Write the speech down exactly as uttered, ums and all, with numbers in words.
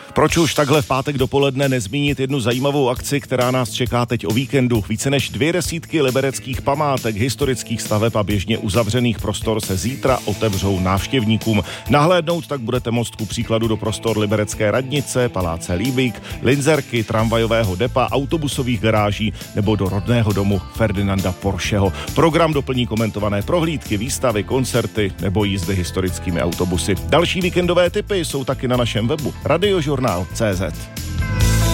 Proč už takhle v pátek dopoledne nezmínit jednu zajímavou akci, která nás čeká teď o víkendu. Více než dvě desítky libereckých památek, historických staveb a běžně uzavřených prostor se zítra otevřou návštěvníkům. Nahlédnout tak budete moct ku příkladu do prostor liberecké radnice, paláce Liebig, Linzerky, tramvajového depa, autobusových garáží nebo do rodného domu Ferdinanda Porscheho. Program doplní komentované prohlídky, výstavy, koncerty nebo jízdy historickými autobusy. Další víkendové tipy jsou taky na našem webu radiožurnál tečka cé zet.